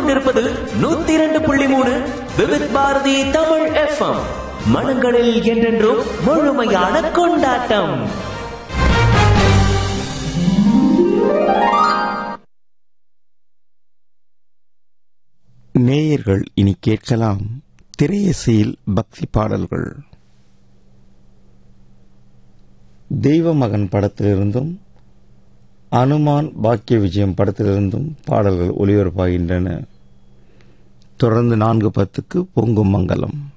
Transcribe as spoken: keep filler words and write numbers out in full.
கொண்டிருப்பது நூத்தி இரண்டு புள்ளி மூணு விவித் பாரதி தமிழ் எஃப்எம். மனங்களில் என்றென்றும் முழுமையான கொண்டாட்டம். நேயர்கள் இனி கேட்கலாம் திரையிசையில் பக்தி பாடல்கள். தெய்வ மகன் படத்திலிருந்தும் அனுமான் பாக்கிய விஜயம் படத்திலிருந்தும் பாடல்கள் ஒளிபரப்பாகின்றன. தொடர்ந்து நான்கு பத்துக்கு பொங்கும் மங்கலம்.